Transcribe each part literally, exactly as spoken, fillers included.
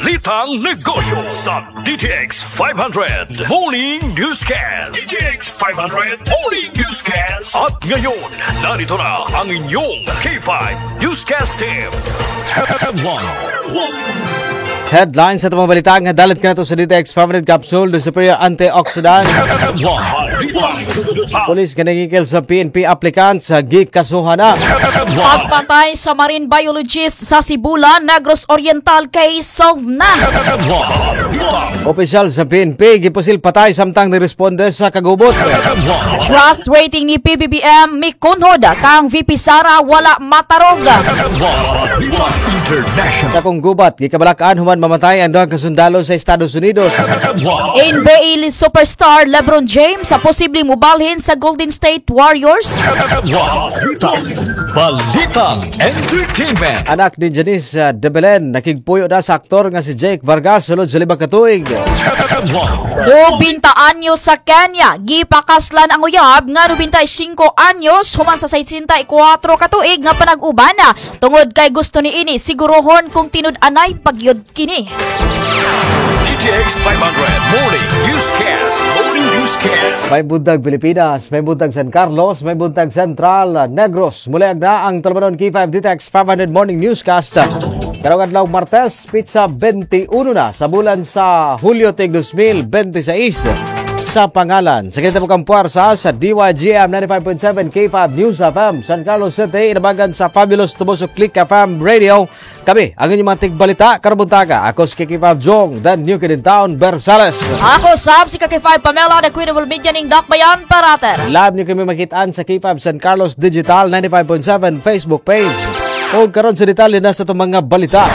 Balitang Negosyo sa D T X five hundred Morning Newscast. D T X five hundred Morning Newscast. At ngayon, narito na ang inyong K five Newscast Team. Headline. Headline sa itong balita nga dalit ka na ito sa D T X five hundred Capsule The Superior Antioxidant. Pulis nga nangikil sa P N P applicants sa gikasuhan na. Pagpatay sa marine biologist sa Sibulan, Negros Oriental case solved na. Opisyal sa P N P gipusil patay samtang niresponde sa kagubot. Trust rating ni P B B M mikunhod kang V P Sara wala matarog. Kakong gubat gikabalakaan human mamatay ang duhang kasundalo sa Estados Unidos. N B A superstar LeBron James sa posibleng mubalhin sa Golden State Warriors. Balitang Entertainment. Anak ni Janice uh, de Belen nakigpuyo na sa aktor nga si Jake Vargas sulod sa libang katuig. Nobinta anyos sa Kenya gipakaslan ang uyab nga nobinta singko anyos human sa sesenta y kuwatro katuig nga panag-uban tungod kay gusto ni ini sigurohon kung tinud-anay pagyod kini. D T X five hundred Morning Newscast. Morning Newscast. May buntag Pilipinas, may buntag San Carlos, may buntag Central Negros. Muli na ang Talmanon K five D T X five hundred Morning Newscast. Karawang adlaw Martes, pizza twenty-one na sa bulan sa Hulyo tig twenty twenty-six. Sa pangalan, sa kita mo kang puwersa sa D Y G M ninety-five point seven K five News F M, San Carlos City, inabagan sa Fabulous Tumusok Click F M Radio. Kami, ang inyong mga tigbalita, karabuntaga. Ako si K five Jong, the new kid in town, Bersales. Ako sab si K five Pamela, the Queen of All Media ning Dakbayan Parater. Live niyo kami makitaan sa K five San Carlos Digital ninety-five point seven Facebook page. O karon sa detalye na sa itong mga balita.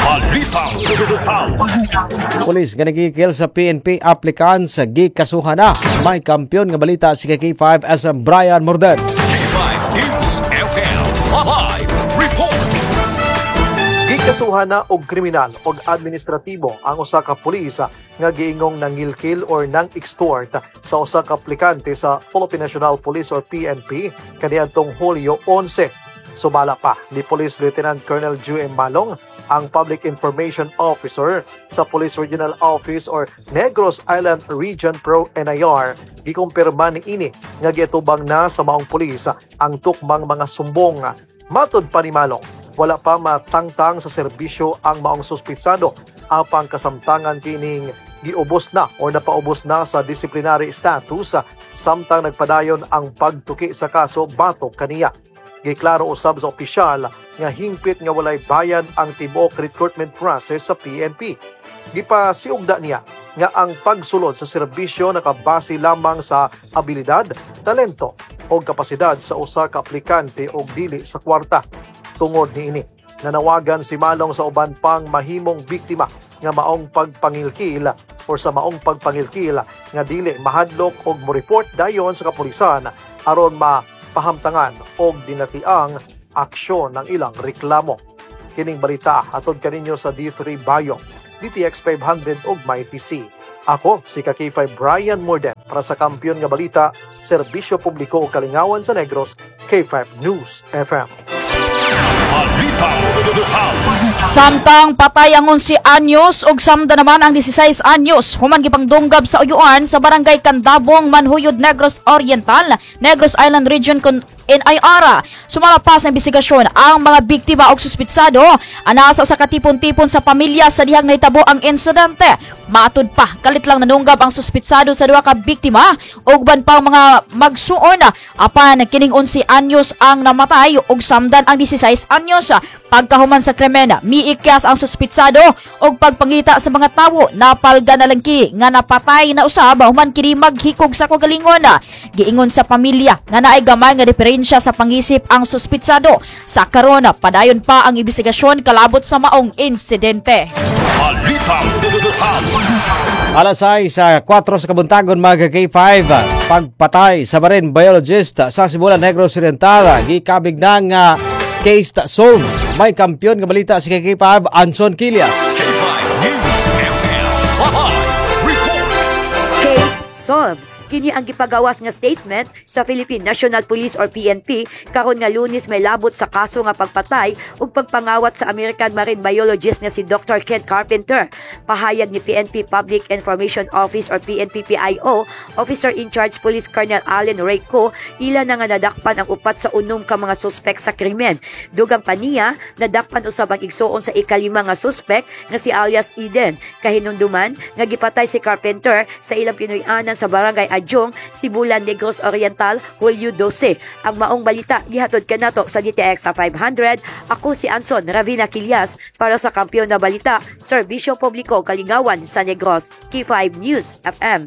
Pulis nga nagkikil sa P N P applicants sa gikasuhan na. May kampiyon nga balita si K five S M Brian Morden. K five News F M Live Report. Gikasuhan na og kriminal og administratibo ang usa ka pulis nga giingong nangilkil or nang extort sa usa ka aplikante sa Philippine National Police or P N P kaniadtong Hulyo eleven. Sumala pa ni Police Lieutenant Colonel Ju M. Malong, ang Public Information Officer sa Police Regional Office or Negros Island Region Pro N I R, gikumpirma ni ini nga giatubang na sa maong pulis ang tukmang mga sumbong. Matud pa ni Malong, wala pa matangtang sa serbisyo ang maong suspitsado apang kasamtangan kining giubos na o napaubos na sa disciplinary status samtang nagpadayon ang pagtuki sa kaso batok kaniya. Giklaro usab sa opisyal nga hingpit nga walay bayan ang tibuok recruitment process sa P N P. Gipasiugda niya nga ang pagsulod sa serbisyo nakabase lamang sa abilidad, talento o kapasidad sa usa ka aplikante o dili sa kwarta. Tungod niini, nanawagan si Malong sa uban pang mahimong biktima nga maong pagpangilkil o sa maong pagpangilkil nga dili mahadlok og mo-report dayon sa kapulisan aron ma pahamtangan o dinatiang aksyon ng ilang reklamo. Kining balita atod kaninyo sa D three Bayo, D T X five hundred ug May T C. Ako si K five Brian Morden para sa kampiyon nga balita, serbisyo publiko o kalingawan sa Negros, K five News F M. Samtang patay ang eleven anyos ug samda naman ang sixteen anyos human gipangdunggab sa uyuan sa barangay Candabong, Manhuyod, Negros Oriental, Negros Island Region N I R. Sumala pa sa investigasyon ang mga biktima o suspitsado ana sa usa ka tipon-tipon sa pamilya sa dihang nahitabo ang insidente. Matud pa, kalit lang nanunggab ang suspitsado sa duha ka biktima ug ban pang mga magsuon apan kining eleven anyos ang namatay ug samdan ang sixteen anyos. Pagkahuman sa krimen, miikyas ang suspitsado og pagpangita sa mga tawo napalga na lang ki nga napatay na usab human kini maghikog sa kagalingon. Giingon sa pamilya nga naay gamay nga diferensya sa pangisip ang suspitsado. Sa karon padayon pa ang investigasyon kalabot sa maong insidente. Alasay sa four sa kabuntagon mga K five, pagpatay sa marine biologist sa Sibulan, Negros Oriental, gikabig na nga case ta solved. May kampiyon nga balita si K five Anson Quilias. K five News F M Live Report. Case solved. Kini ang gipagawas nga statement sa Philippine National Police or P N P karon nga Lunes may labot sa kaso nga pagpatay ug pagpangawat sa American marine biologist nga si Doctor Ken Carpenter. Pahayag ni P N P Public Information Office or P N P P I O Officer in Charge Police Colonel Allen Reyco, ila na nga nadakpan ang upat sa unom ka mga suspek sa krimen. Dugang pa niya, nadakpan usab ang igsuon sa ikalima nga suspek nga si alias Eden. Kahinumduman nga gipatay si Carpenter sa ilang Pinoy-anan sa Barangay Adjong, Sibulan, Negros Oriental, Hulyo twelve. Ang maong balita gihatod kanato sa D T X five hundred. Ako si Anson Ravina Quillas para sa Kampiyon na Balita, Serbisyo Publiko Kalingawan sa Negros, K five News F M.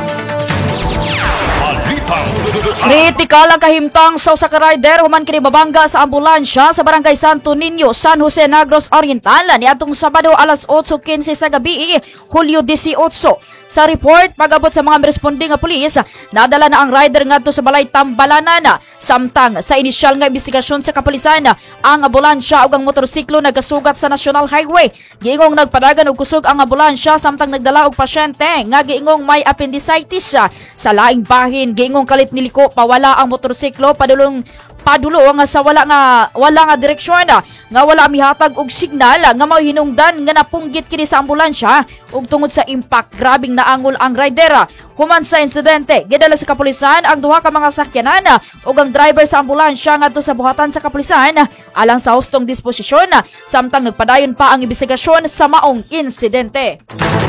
Kritikal ang kahimtang sa usa ka rider human kini mabangga sa ambulansya sa Barangay Santo Niño, San Jose, Negros Oriental niadtong Sabado alas eight fifteen sa gabi, Hulyo eighteen. Sa report, pag-abot sa mga responding nga pulis, nadala na ang rider ngadto sa balay Tambalanan. Samtang sa inisyal nga investigasyon sa kapulisan, ang ambulansya ug ang motorsiklo nagasugat sa National Highway. Giingong nagpadagan og kusog ang ambulansya samtang nagdala og pasyente nga giingong may appendicitis. Sa laing bahin, giingong kalit niliko pawala ang motorsiklo padulong padulo nga sa wala nga wala nga direksyon nga wala mihatag og signal nga mao hinungdan nga napunggit kini sa ambulansya ug tungod sa impact grabing naangol ang rider. Human sa insidente, gidala sa kapulisan ang duha ka mga sakyanan ug ang driver sa ambulansya ngadto sa buhatan sa kapulisan alang sa hustong disposisyon samtang nagpadayon pa ang investigasyon sa maong insidente.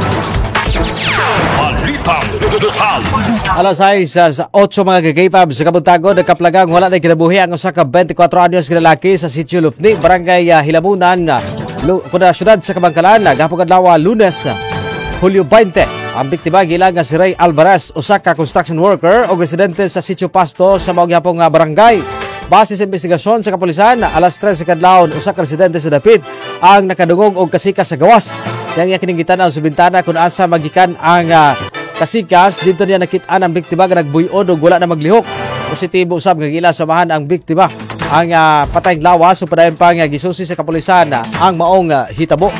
Alas sais sa eight mga kagaypab sa Kabuntagon, nagkaplagang wala na kinabuhi ang usa ka twenty-four anyos nga lalaki sa Sitio Lupni, Barangay uh, Hilamunan, kuna syudad sa Kabangkalan, gahapon adlaw Lunes, Hulyo twenty. Ang biktima gilang nga si Ray Alvarez, usa ka construction worker o residente sa Sitio Pasto sa maong gihapong uh, barangay. Base sa investigasyon sa kapulisan, alas tres sa kadlawon, usa ka residente sa dapit ang nakadungog og kasikas sa gawas. Yang yakining gitanaw sa bintana kung asa magikan ang uh, kasikas, dito niya nakitaan ang biktima nga nagbuyon o wala na maglihok. Positibo usab nga gila samahan ang biktima. Ang uh, patayng lawas o padayon pa nga gisusi sa kapulisan uh, ang maong uh, hitabo.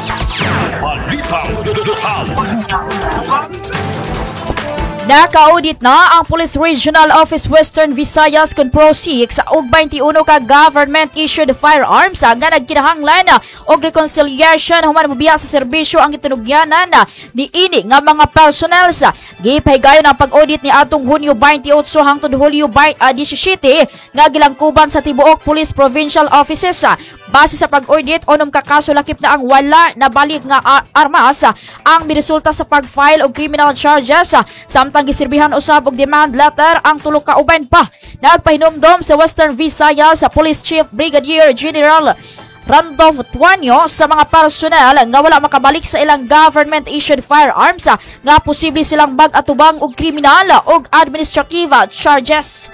Naka-audit na ang Police Regional Office Western Visayas kung Pro six og twenty-one ka government-issued firearms nga nagkinahanglan og reconciliation human mobiya sa serbisyo ang itunugyanan ni ini nga mga personnel. Gipahigayon ang pag-audit ni atong Hunyo twenty-eight hangtod Hulyo seventeen nga gilangkuban sa tibuok Police Provincial Offices. Base sa pag-audit, unom ka kaso lakip na ang wala na balik nga armas ang miresulta sa pag-file og criminal charges samtang gisirbihan usab og demand letter ang tulo ka uban pa. Nagpahinumdom sa Western Visayas sa Police Chief Brigadier General Randolph Tuanyo sa mga personel nga wala makabalik sa ilang government-issued firearms nga posible silang mag-atubang og kriminal og administrative charges.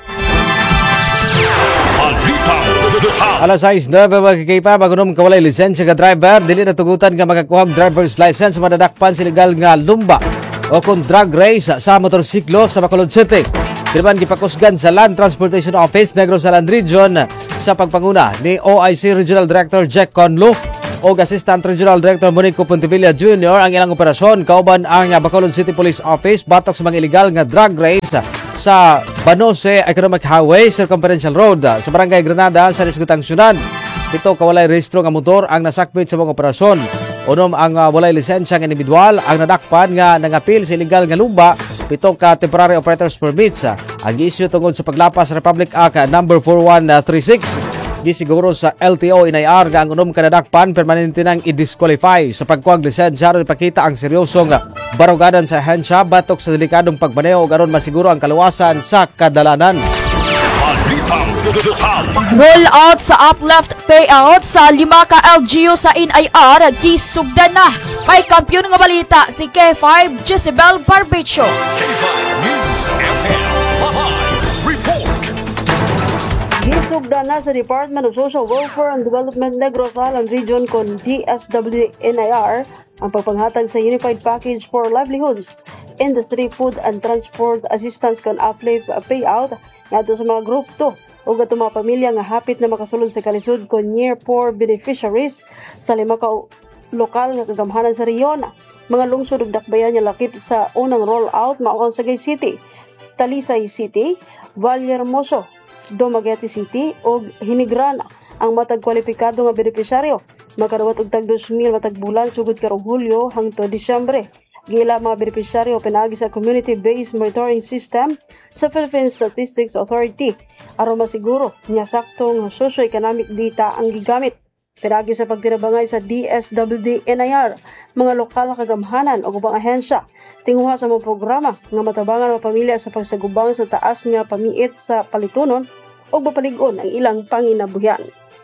Alas sais nine magkikita magunom kawalay lisensya ka driver, dili natugutan nga makakuha og driver's license madadakpan sa legal nga lumba o kung drag race sa motorsiklo sa Bacolod City. Pinaman gipakusgan sa Land Transportation Office Negros Island Region sa pagpanguna ni O I C Regional Director Jack Conlo o Assistant Regional Director Monico Pontevilla Junior ang ilang operasyon kauban ang Bacolod City Police Office batok sa mga illegal nga drag race sa Banose Economic Highway Circumferential Road sa Barangay Granada sa Lisgutang Syudad. Pito kawalay rehistro nga motor ang nasakmit sa mga operasyon. Unom ang uh, walay lisensya ng individual ang nadakpan nga nangapil sa illegal nga lumba. Pito ka temporary operators permits uh, ang gi-issue tungod sa paglapas sa Republic Act uh, number four one three six. Gisiguro sa L T O N I R nga ang unom ka nadakpan permanente nang i-disqualify sa pagkuhag lisensya ron ipakita ang seryosong uh, barugadan sa ahensya batok sa delikadong pagmaneho ug aron masiguro ang kaluwasan sa kadalanan. Roll out sa uplift payout sa lima ka L G U sa N I R gisugdan na. May kampiyon nga balita si K five Jezebel Barbecho. K five News F M Live Report. Gisugdan na sa Department of Social Welfare and Development Negros Island Region kon D S W N I R ang pagpanghatag sa Unified Package for Livelihoods, Industry, Food and Transport Assistance kon uplift payout ngadto sa mga group two o gato mga pamilya nga hapit na makasulod sa kalisod kon near poor beneficiaries sa lima ka lokal nga kagamhanan sa reyon. Mga lungsod ug dakbayan nga lakip sa unang rollout mao ang Sagay City, Talisay City, Vallehermoso, Dumaguete City ug Hinigrana ang matag kwalipikado nga benepisyaryo. Makadawat og tag two thousand matag bulan sugod karong Hulyo hangtod Disyembre. Gila mga benepisyaryo pinaagi sa Community-Based Monitoring System sa Philippine Statistics Authority aron masiguro nya saktong socio-economic data ang gigamit. Pinaagi sa pagtirabangay sa D S W D N I R, mga lokal kagamhanan o ubang ahensya tinguha sa mga programa nga matabangan ang pamilya sa pagsagubang sa taas nga pamiit sa palitunon o mapalig-on ang ilang panginabuhian.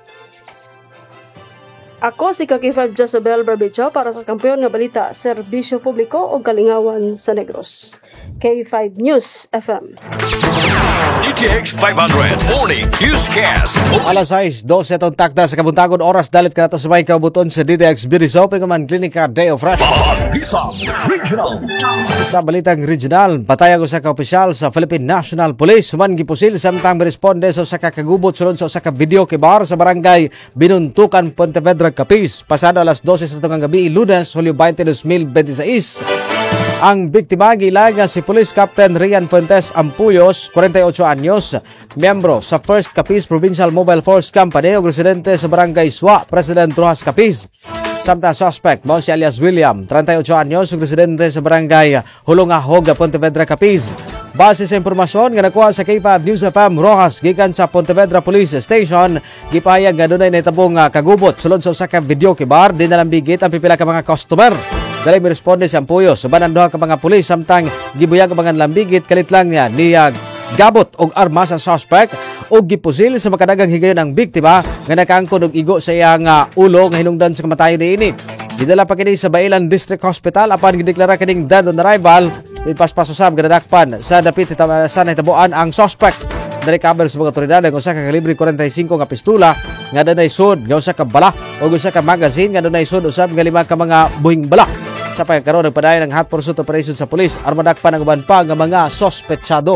Ako si Kaki five Josabel Barbecho para sa Kampeon nga Balita, Serbisyo Publiko o Kalingawan sa Negros. K five News F M. D T X five hundred Morning Newscast. Alas sais, dose itong takda sa kabuntagon oras dalit ka na ito sa may kabuton sa D T X Biriso, Pingaman Klinika Day of Rush. Regional. Sa balitang regional, patayag sa ka-opisyal sa Philippine National Police, human gipusil samtang responde sa usa ka kagubot sulod sa usa ka video kibar sa barangay Binuntukan, Pontevedra, Capiz. Pasado alas dose sa itong gabi, Lunes, Hulyo twenty-two, twenty twenty-six. Ang biktima gilaga si Police Captain Rian Fuentes Ampuyos, forty-eight anyos, miyembro sa First Capiz Provincial Mobile Force Company o residente sa Barangay Swa, President Rojas, Capiz. Samtang suspect mo si alias William, thirty-eight anyos, residente sa Barangay Hulongahog, Pontevedra, Capiz. Base sa impormasyon nga nakuha sa K five News F M Rojas gikan sa Pontevedra Police Station, gipahayag nga dunay nahitabong kagubot sulod sa usa ka video kibar, dinalambigit ang pipila ka mga customer. Dali mi responde si Ampuyos, subanan duha ka mga pulis samtang gibuyag ang mga lambigit kalit lang niya niya gabot og arma sa suspect og gipusil sa makadagang higayon ang biktima nga nakaangkon og igo sa iyang uh, ulo nga hinungdan sa kamatayon niini. Gidala pa kini sa Bailan District Hospital apan gideklara kining dead on arrival. Ipaspas usab gadadakpan sa dapit sa nahitabuan ang suspect. Na-recover sa mga otoridad ang usa ka kalibre forty-five nga pistola nga dunay sud nga usa ka bala o usa ka magazine nga dunay sud usab nga lima ka mga buhing bala. Sa pagkaroon nagpadayon ng hot pursuit operation sa pulis, armadakpan ang uban pa nga mga sospetsado.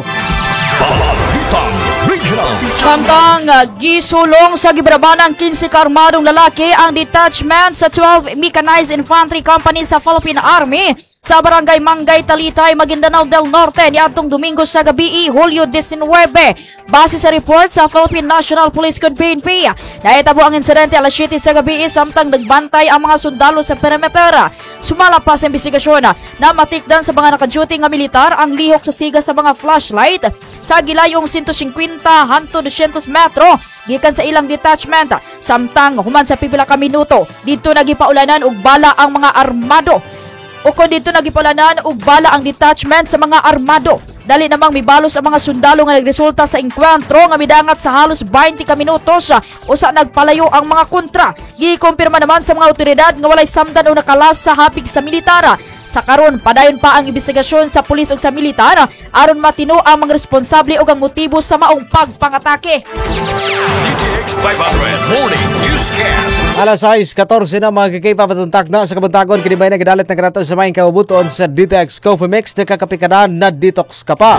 Samtang uh, gisulong sa gibrabanang fifteen ka armadong lalaki ang detachment sa twelve Mechanized Infantry Company sa Philippine Army sa Barangay Mangay, Talitay, Maguindanao del Norte niadtong Domingo sa gabi, Hulyo nineteen. Base sa report sa Philippine National Police Code P N P, nahitabo ang insidente alas seven sa gabi samtang nagbantay ang mga sundalo sa perimeter. Sumala pa sa investigasyon na matikdan sa mga naka-duty nga militar ang lihok sa siga sa mga flashlight sa gilayong one fifty hangtod two hundred metro gikan sa ilang detachment. Samtang human sa pipila ka minuto dito nagipaulanan og bala ang mga armado. O kung dito nagipalanan og bala ang detachment sa mga armado. Dali namang mibalos ang mga sundalo nga nagresulta sa enkwentro nga midangat sa halos twenty ka minutos usa nagpalayo ang mga kontra. Gikumpirma naman sa mga otoridad nga walay samdan o nakalas sa hapig sa militara. Sa karon padayon pa ang investigasyon sa pulis ug sa militar aron matino ang mga responsable ug ang motibo sa maong pagpangatake. D T X five hundred Morning Newscast. Alas sais, fourteen na mga kikipap at untak na sa kabuntagon kinibay na gidalit na kanato sa maing kaubuton sa D T X Coffee Mix na kakapikanan na detox ka pa.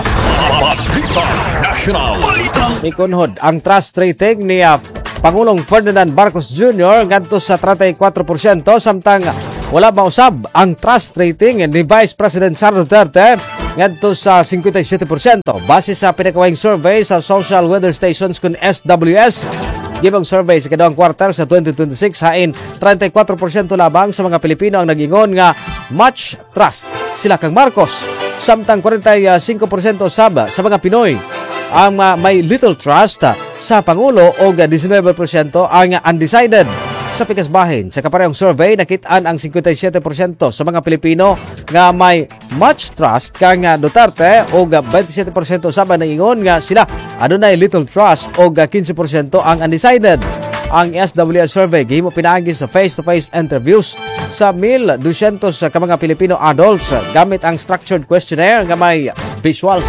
National Ikunhod ang trust rating ni uh, Pangulong Ferdinand Marcos Junior ngadto sa thirty-four percent samtang wala mausab ang trust rating ni Vice President Sara Duterte ngadto sa fifty-seven percent base sa pinakawayng survey sa Social Weather Stations kun S W S. Gibang survey sa kadawang kwartal sa twenty twenty-six hain thirty-four percent labang sa mga Pilipino ang nagingon nga much trust sila kang Marcos, samtang forty-five percent sab sa mga Pinoy ang uh, may little trust uh, sa Pangulo o nineteen percent ang undecided. Sa pikasbahin sa kaparehong survey nakitaan ang fifty-seven percent sa mga Pilipino nga may much trust kang Duterte o twenty-seven percent sab na ingon nga sila adunay little trust o fifteen percent ang undecided. Ang S W S survey gihimo pinaagi sa face-to-face interviews sa one thousand two hundred ka mga Filipino adults gamit ang structured questionnaire nga may visuals.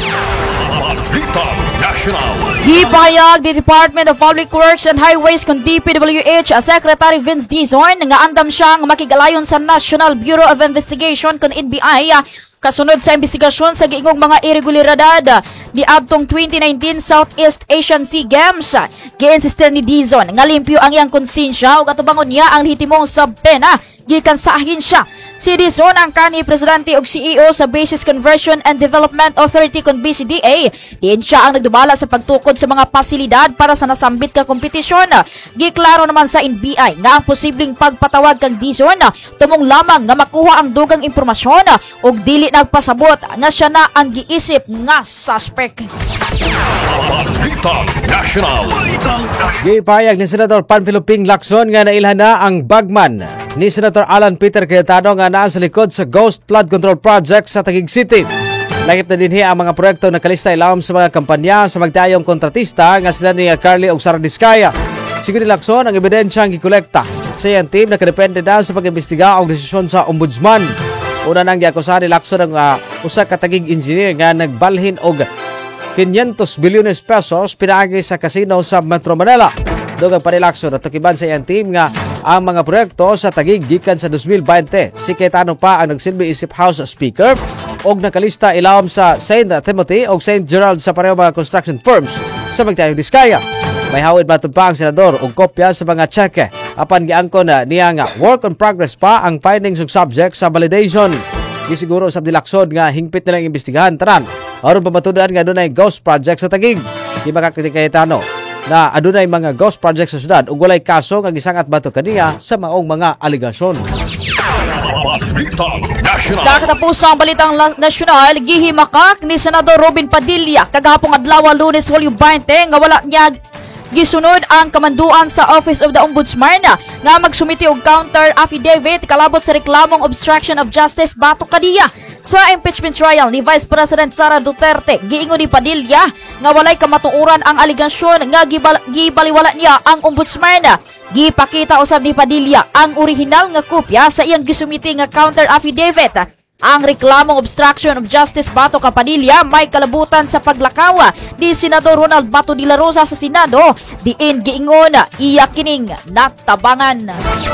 Gipahayag di Department of Public Works and Highways kun D P W H Secretary Vince Dizon nga andam siya nga makigalayon sa National Bureau of Investigation kun N B I kasunod sa investigasyon sa giingong mga irregularidad ni adtong twenty nineteen Southeast Asian Sea Games. Gi-insister ni Dizon nga limpyo ang iyang konsensya ug atubangon niya ang hitimong sa pena gikan sa ahensya Si Dizon ang kanhi presidente ug C E O sa Basis Conversion and Development Authority kon B C D A. Diin siya ang nagdumala sa pagtukod sa mga pasilidad para sa nasambit ka kompetisyon. Giklaro naman sa N B I nga ang posibleng pagpatawag kang Dizon tumong lamang nga makuha ang dugang impormasyon ug dili nagpasabot nga siya na ang giisip nga suspect. Balitang National. Balitang National. Gipayag ni Senator Panfilo Ping Lacson nga nailhan na ang bagman ni Senator Alan Peter Cayetano nga naa sa likod sa Ghost Flood Control Project sa Taguig City. Lakip na dinhi ang mga proyekto na kalista ilawom sa mga kampanya sa magtayong kontratista nga sila ni Carly ug Sara Diskaya. Sigo ni Lacson ang ebidensya ang gikolekta sa iyang team na kadepende na sa pag-imbestiga og desisyon sa ombudsman. Una nang giakusahan ni Lacson ang uh, usa ka Taguig engineer nga nagbalhin og quinientos bilyones pesos pinaagi sa casino sa Metro Manila. Dugang pa ni Lacson at tukiban sa iyang team nga ang mga proyekto sa Taguig gikan sa twenty twenty. Si Cayetano pa ang nagsilbi isip House Speaker og nakalista ilawom sa Saint Timothy og Saint Gerald sa pareho mga construction firms sa magtayong Diskaya. May hawid matod pa ang senador og kopya sa mga cheque apan giangkon na niya nga work on progress pa ang findings ug subject sa validation. Gisiguro usab ni Lacson nga hingpit nilang imbestigahan tanan aron pamatudan nga adunay ghost project sa Taguig. Di makakita Cayetano na adunay mga ghost project sa syudad ug walay kaso nga gisangat bato kaniya sa maong mga aligasyon. Sa katapusang balitang nasyonal, gihimakak ni Senador Robin Padilla kagahapong adlaw Lunes Hulyo twenty nga wala niya gisunod ang kamanduan sa Office of the Ombudsman nga magsumiti og counter affidavit kalabot sa reklamong obstruction of justice batok kaniya sa impeachment trial ni Vice President Sara Duterte. Giingon ni Padilla nga walay kamatuoran ang aligasyon nga gibal- gibaliwala niya ang ombudsman. Gipakita usab ni Padilla ang orihinal nga kopya sa iyang gisumiti nga counter affidavit. Ang reklamong obstruction of justice batok ka Padilla may kalabutan sa paglakaw ni Senador Ronald Bato de la Rosa sa Senado. Diin giingon iya kining natabangan.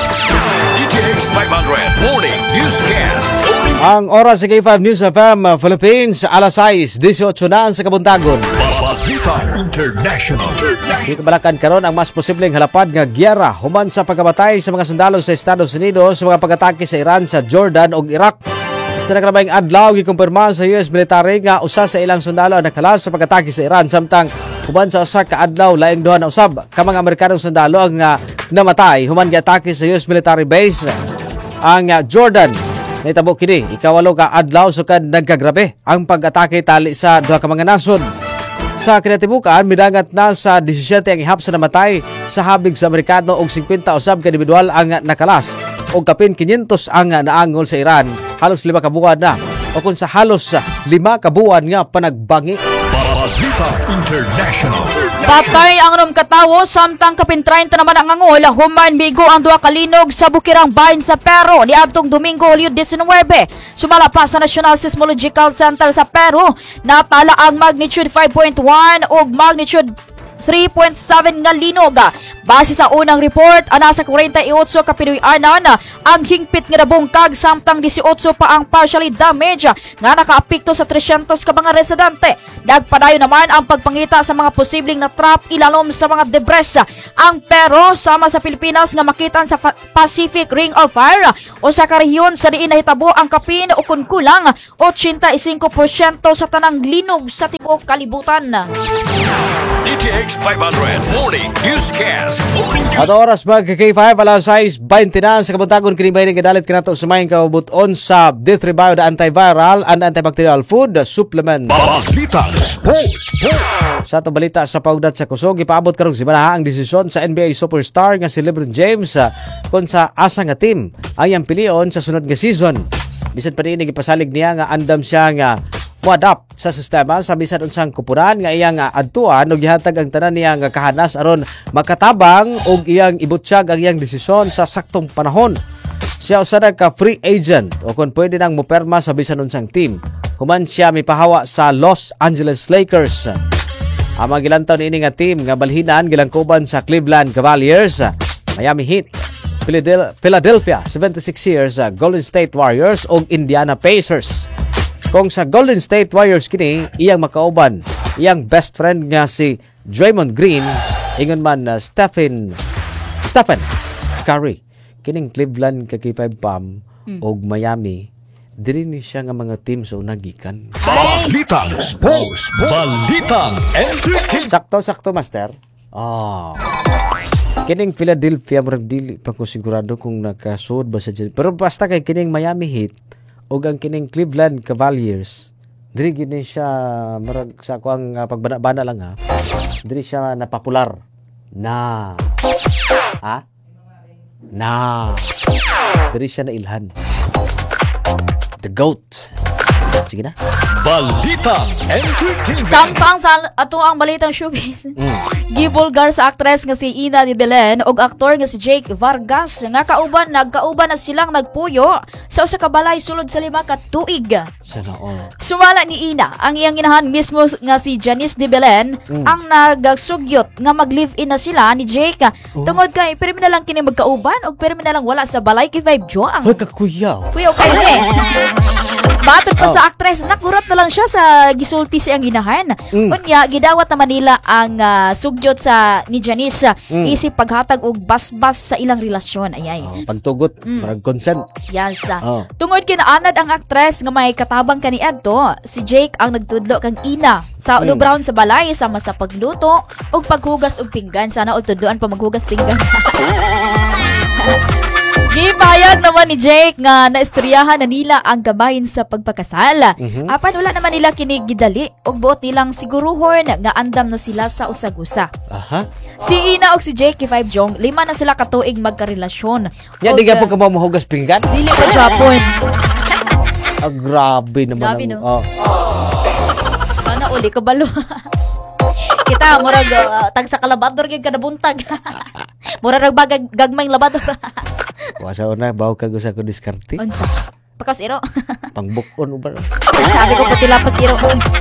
D T X five hundred Morning Newscast. Ang oras sa K five News F M Philippines, alas sais dieciocho na sa kabuntagon. Balitang International. Di kabalakan karon ang mas posibleng halapad nga gyera human sa pagkamatay sa mga sundalo sa Estados Unidos sa mga pag-atake sa Iran, sa Jordan ug Iraq. Sa nakalabing adlaw gikumpirma sa U S military nga usa sa ilang sundalo ang nakalas sa pag-atake sa Iran samtang human sa usa ka adlaw laing duha na usab ka mga Amerikanong sundalo ang uh, namatay human giatake sa U S military base. Ang uh, Jordan nahitabo kini ikawalo ka adlaw sukad nagkagrabe ang pag-atake tali sa duha ka mga nasod. Sa kinatibukan midangat na sa seventeen ang ihap sa namatay sa habig sa Amerikano og fifty usab ka individual ang nakalas og kapin quinientos ang naangol sa Iran. Halos lima kabuan na o kung sa halos lima kabuan nga panagbangi. Balitang International. Patay ang rom katawo samtang kapin thirty naman ang angol human migo ang duha ka linog sa bukirang bahin sa Peru niadtong Domingo Hulyo nineteen. Sumala pa sa National Seismological Center sa Peru natala ang magnitude five point one ug magnitude three point seven nga linog. Base sa unang report, ana sa forty-eight ka Pinoy-anan ang hingpit nga nabungkag samtang eighteen pa ang partially damaged nga nakaapekto sa three hundred ka mga residente. Nagpadayon naman ang pagpangita sa mga posibleng na trap ilalom sa mga debris. Ang Peru sama sa Pilipinas nga makitan sa Pacific Ring of Fire o sa karehiyon sa diin nahitabo ang kapin o kun kulang eighty-five percent sa tanang linog sa tibuok kalibutan. D T X five hundred Morning Newscast. Morning News. At oras mag K five alas sais twenty na sa kabuntagon kini bahin nga dalit kanato sumayin kaubuton sa D three Bio the antiviral and antibacterial food supplement. Balitang Sports. Sa ato balita sa paugdat sa kusog ipaabot karong simana ang desisyon sa N B A superstar nga si LeBron James uh, kung sa asa nga team ang iyang pilion sa sunod nga season. Bisan pa rin ipasalig niya nga andam siya nga mo-adapt sa sistema sa bisan unsang kupunan nga iyang uh, adtuan ug gihatag ang tanan niya nga kahanas aron makatabang og iyang ibutsyag ang iyang desisyon sa saktong panahon. Siya usa ka free agent o kung pwede nang moperma sa bisan unsang team. Human siya mipahawa sa Los Angeles Lakers. Ang mga gilantaw niini nga team nga balhinan gilangkuban sa Cleveland Cavaliers, Miami Heat, Philadelphia seventy-six ers, Golden State Warriors ug Indiana Pacers. Kung sa Golden State Warriors kini iyang makauban iyang best friend nga si Draymond Green ingon man uh, Stephen Stephen Curry kining Cleveland kay five pam og Miami, diri ni siya nga mga team so nagikan. Balitang Sports. Balitang Entertainment. Sakto-sakto, Master. Oh. Kining Philadelphia, murag dili pa ko sigurado kung nakasuod ba sa dyan. Pero basta kay kining Miami Heat o ang kining Cleveland Cavaliers, diri gini siya, murag sa ko ang uh, pagbana-bana lang ha, diri siya napopular na. Ha? Na. Diri siya na ilhan. The GOAT. Sige na. Balitang Entertainment. Samtang sa ato ang balitang showbiz. Gibulgar sa aktres nga si Ina de Belen ug aktor nga si Jake Vargas nga kauban nagkauban na silang nagpuyo sa usa ka balay sulod sa lima ka tuig. Sana all. Sumala ni Ina ang iyang inahan mismo nga si Janice de Belen Mm. ang nagsugyot nga mag-live-in na sila ni Jake. Tungod kay pero na lang kini magkauban ug pero na lang wala sa balay kay vibe joang. Hoy, kakuyaw. Kuya okay na eh. Batod pa sa aktres, nakurat na lang siya sa gisulti siyang ginahan. Mm. Unya, gidawat naman nila ang ah, sugyot sa ni Janice Mm. isip paghatag og basbas sa ilang relasyon. Ayay. Oh, pagtugot, marag consent. Yes. ah. Oh. Tungod kinaanad ang aktres nga may katabang kaniadto, si Jake ang nagtudlo kang ina sa Mm. lubrawn sa balay sama sa pagluto ug paghugas og pinggan. Sana og tuduan pa maghugas pinggan. Gipahayag naman ni Jake nga naistoryahan na nila ang gabahin sa pagpakasal. Mhm. Apan wala naman nila kini gidali ug buot nilang siguruhon nga andam na sila sa usag-usa. Aha. Si Ina ug si Jake Five Jong, lima na sila katuig magkarelasyon. Yan, Og, di ka ah, po ka mamuhugas pinggan? dili pa Japon. Ah, grabe naman. Grabe, ang- no? Oh. Sana uli kabalo. Kita murag uh, tag sa kalabador gyud kada buntag. Murag nagbagag gagmayng labador. Wasa una, bawa ka gusto ko diskarte. Unsa? Pakas iro. Pangbukon ba? Sabi ko puti lapas iro.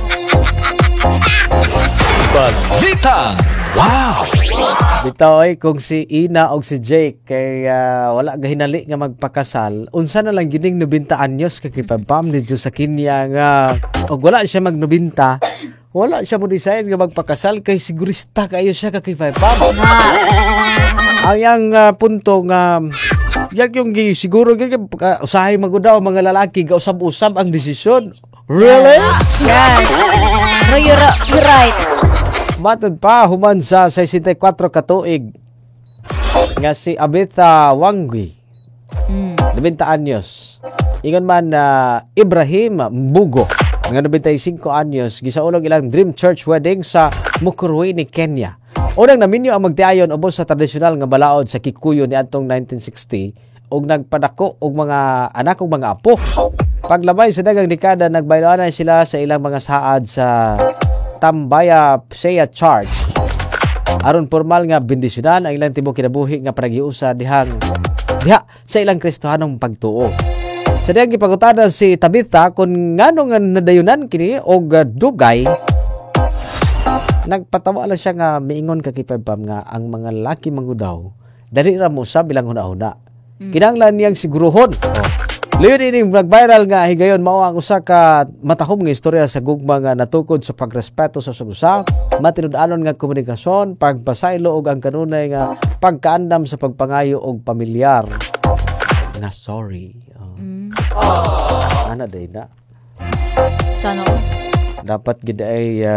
Balitang Wow. Bitaw ay kung si Ina o si Jake kay ah, wala gahinali nga magpakasal, unsa na lang gining nobenta anyos kay kipabam dito sa Kenya nga og wala siya mag nobenta, wala siya mo decide nga magpakasal kay sigurista kayo siya kay kipabam. Ang yang ah, punto nga yak yung gi- siguro gi uh, usahay magudaw mga lalaki ga usab-usab ang desisyon. Really? Yes. No, you're, you're right. Matod pa, human sa sesenta y cuatro katuig nga si Abita Wangwi, Mm. nobenta anyos. Ingon man na Ibrahim Mbugo, nga nobenta y cinco anyos, gisaulog ilang Dream Church wedding sa Mukurweini, Kenya. Unang naminyo ang magtiayon ubos sa tradisyonal nga balaod sa Kikuyu ni atong nineteen sixty ug nagpadako og mga anak ug mga apo. Paglabay sa dagang dekada, nagbayloan sila sa ilang mga saad sa Tambaya Psea Church. Aron formal nga bendisyonan ang ilang tibuok kinabuhi nga panagiusa dihang diha sa ilang Kristohanong pagtuo. Sa diyang gipangutanan si Tabitha kung ngano nga nadayunan kini og uh, dugay, nagpatawa lang siya nga miingon ka kipabam nga ang mga lalaki mangudaw dali ra mo sa bilang huna-huna. Kinahanglan niyang siguruhon. Oh. Liyon ining nag-viral nga higayon mao ang usa ka matahom nga istorya sa gugma nga natukod sa pagrespeto sa usa, matinud-anon nga komunikasyon, pagpasaylo ug ang kanunay nga pagkaandam sa pagpangayo og pamilyar. Na sorry. Oh. Mm. Ana day na. Sana Dapat gid ay uh,